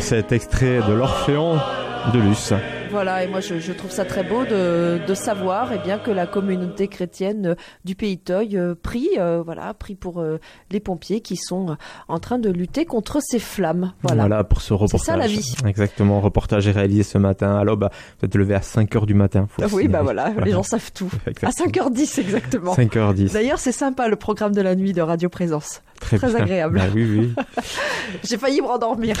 cet extrait de l'Orphéon de Luce. Voilà, et moi je trouve ça très beau de savoir que la communauté chrétienne du Pays Toy prie pour les pompiers qui sont en train de lutter contre ces flammes. Voilà pour ce reportage. C'est ça la vie. Exactement, reportage est réalisé ce matin à l'aube. Vous êtes levé à 5h du matin. Oui, les gens savent tout. Exactement. À 5h10 exactement. 5h10. D'ailleurs, c'est sympa le programme de la nuit de Radio Présence. Très agréable. Bah, oui. J'ai failli me rendormir.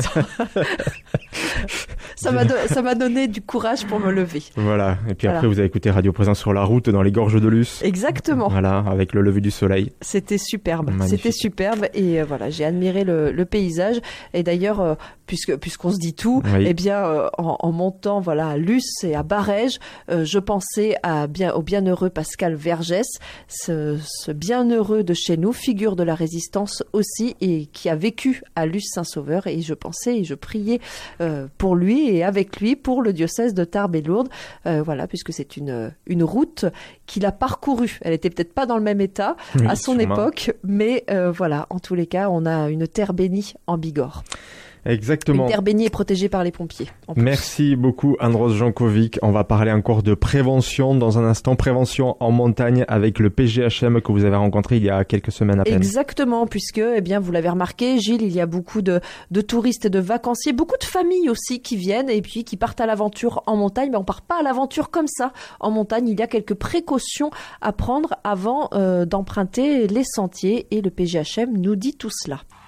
Ça m'a donné du courage pour me lever. Voilà. Et puis après, vous avez écouté Radio Présence sur la route, dans les gorges de Luce. Exactement. Voilà, avec le lever du soleil. C'était superbe. Magnifique. C'était superbe. Et j'ai admiré le paysage. Et d'ailleurs, puisqu'on se dit tout, en montant à Luce et à Barège, je pensais au bienheureux Pascal Vergès, ce bienheureux de chez nous, figure de la résistance aussi, et qui a vécu à Luce-Saint-Sauveur. Et je pensais et je priais pour lui et avec lui pour le diocèse de Tarbes et Lourdes, puisque c'est une route qu'il a parcourue. Elle était peut-être pas dans le même état à son époque, mais en tous les cas, on a une terre bénie en Bigorre. Exactement. Une terre bénie est protégée par les pompiers. Merci beaucoup Andros Jankovic. On va parler encore de prévention dans un instant. Prévention en montagne avec le PGHM que vous avez rencontré il y a quelques semaines à peine. Exactement, puisque vous l'avez remarqué, Gilles, il y a beaucoup de touristes et de vacanciers, beaucoup de familles aussi qui viennent et puis qui partent à l'aventure en montagne. Mais on part pas à l'aventure comme ça. En montagne, il y a quelques précautions à prendre avant d'emprunter les sentiers et le PGHM nous dit tout cela.